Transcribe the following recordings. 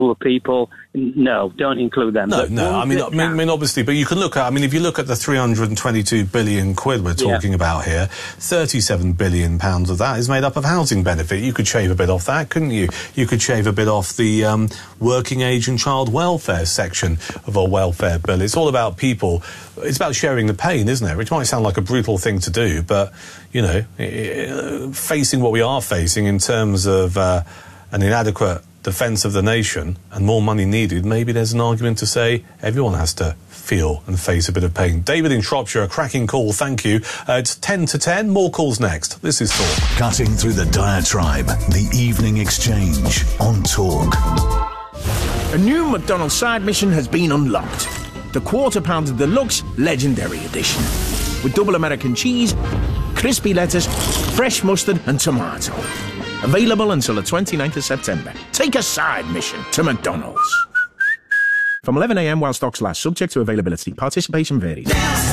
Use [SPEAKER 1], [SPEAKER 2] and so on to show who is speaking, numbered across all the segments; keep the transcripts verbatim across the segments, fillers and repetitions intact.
[SPEAKER 1] of people. No, don't include them.
[SPEAKER 2] No,
[SPEAKER 1] but
[SPEAKER 2] no. I mean, I mean, I mean, obviously, but you can look at. I mean, if you look at the three hundred twenty-two billion quid we're talking yeah. about here, thirty-seven billion pounds of that is made up of housing benefit. You could shave a bit off that, couldn't you? You could shave a bit off the um, working age and child welfare section of our welfare bill. It's all about people. It's about sharing the pain, isn't it? Which might sound like a brutal thing to do, but you know, it, facing what we are facing in terms of uh, an inadequate defence of the nation and more money needed, maybe there's an argument to say everyone has to feel and face a bit of pain. David in Shropshire, a cracking call, thank you. Uh, it's ten to ten, more calls next. This is Talk.
[SPEAKER 3] Cutting through the diatribe, the evening exchange on Talk.
[SPEAKER 4] A new McDonald's side mission has been unlocked. The Quarter Pounder Deluxe Legendary Edition. With double American cheese, crispy lettuce, fresh mustard and tomato. Available until the twenty-ninth of September. Take a side mission to McDonald's. From eleven a m while stocks last, subject to availability. Participation varies.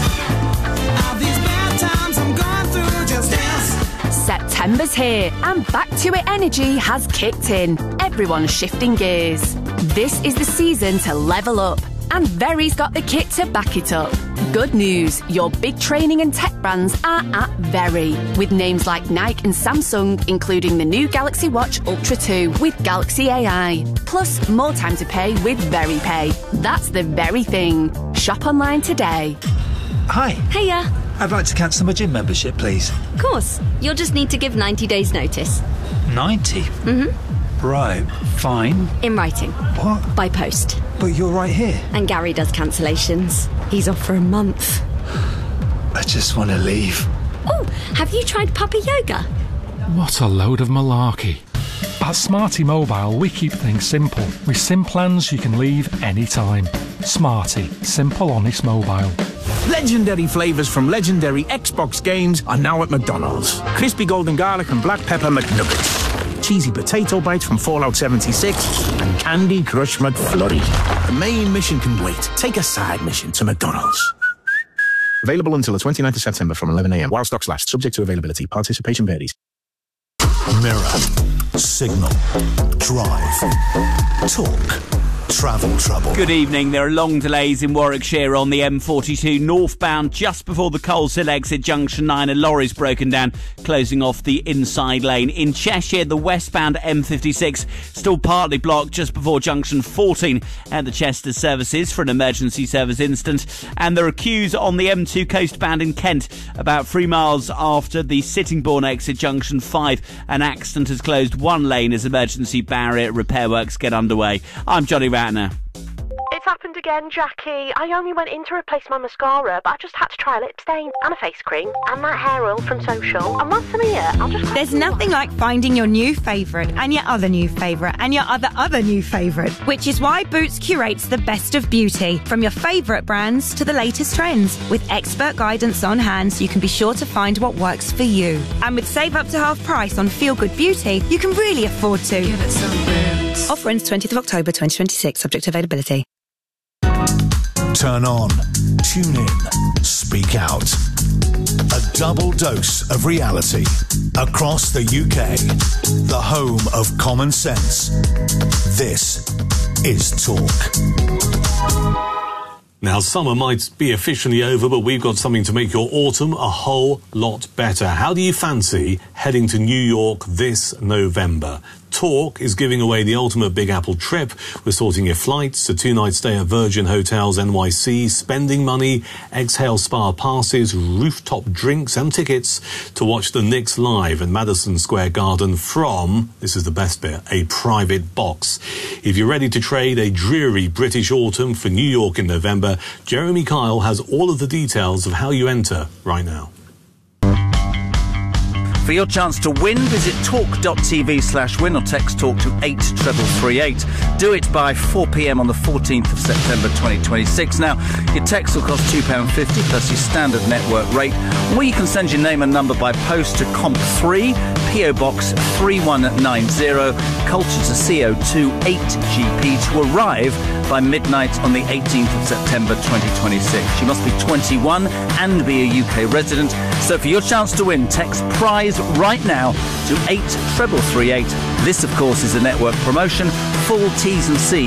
[SPEAKER 5] September's here and Back to It energy has kicked in. Everyone's shifting gears. This is the season to level up, and Very's got the kit to back it up. Good news, your big training and tech brands are at Very, with names like Nike and Samsung, including the new Galaxy Watch Ultra two with Galaxy A I. Plus, more time to pay with Very Pay. That's the very thing. Shop online today.
[SPEAKER 6] Hi.
[SPEAKER 7] Hiya.
[SPEAKER 6] I'd like to cancel my gym membership, please.
[SPEAKER 7] Of course. You'll just need to give ninety days notice.
[SPEAKER 6] ninety?
[SPEAKER 7] Mm-hmm.
[SPEAKER 6] Right, fine.
[SPEAKER 7] In writing.
[SPEAKER 6] What?
[SPEAKER 7] By post.
[SPEAKER 6] But you're right here.
[SPEAKER 7] And Gary does cancellations. He's off for a month.
[SPEAKER 6] I just want to leave.
[SPEAKER 7] Oh, have you tried Puppy Yoga?
[SPEAKER 8] What a load of malarkey. At Smarty Mobile, we keep things simple. With SIM plans you can leave anytime. Smarty. Simple, honest mobile.
[SPEAKER 4] Legendary flavours from legendary Xbox games are now at McDonald's. Crispy golden garlic and black pepper McNuggets. Cheesy potato bites from Fallout seventy-six and Candy Crush McFlurry. The main mission can wait. Take a side mission to McDonald's. Available until the twenty-ninth of September from eleven a m while stocks last. Subject to availability. Participation varies.
[SPEAKER 3] Mirror, Signal, Drive, Talk. Travel trouble.
[SPEAKER 9] Good evening. There are long delays in Warwickshire on the M forty-two northbound just before the Coleshill exit junction nine. A lorry's broken down, closing off the inside lane. In Cheshire, the westbound M fifty-six still partly blocked just before junction fourteen at the Chester services for an emergency service incident. And there are queues on the M two coastbound in Kent about three miles after the Sittingbourne exit junction five. An accident has closed one lane as emergency barrier repair works get underway. I'm Johnny Ratner.
[SPEAKER 10] It's happened again, Jackie. I only went in to replace my mascara, but I just had to try a lip stain and a face cream and that hair oil from Social. And once I'm here, I'll just...
[SPEAKER 11] There's nothing like finding your new favourite and your other new favourite and your other other new favourite, which is why Boots curates the best of beauty, from your favourite brands to the latest trends. With expert guidance on hand, so you can be sure to find what works for you. And with Save Up to Half Price on Feel Good Beauty, you can really afford to. Give it some Boots. Offer ends twentieth of October twenty twenty-six, subject to availability.
[SPEAKER 3] Turn on, tune in, speak out. A double dose of reality across the U K. The home of common sense. This is Talk.
[SPEAKER 2] Now, summer might be officially over, but we've got something to make your autumn a whole lot better. How do you fancy heading to New York this November? Talk is giving away the ultimate Big Apple trip. We're sorting your flights, a two-night stay at Virgin Hotels N Y C, spending money, Exhale Spa passes, rooftop drinks and tickets to watch the Knicks live at Madison Square Garden from, this is the best bit, a private box. If you're ready to trade a dreary British autumn for New York in November, Jeremy Kyle has all of the details of how you enter right now.
[SPEAKER 9] For your chance to win, visit talk.tv slash win or text talk to eight three three three eight. Do it by four p m on the fourteenth of September twenty twenty-six. Now, your text will cost two pounds fifty plus your standard network rate. Or you can send your name and number by post to Comp three, P O Box three one nine zero, Colchester C O two eight G P to arrive by midnight on the eighteenth of September twenty twenty-six. You must be twenty-one and be a U K resident. So for your chance to win, text PRIZE right now to eight three three three eight. This, of course, is a network promotion. full T's and C's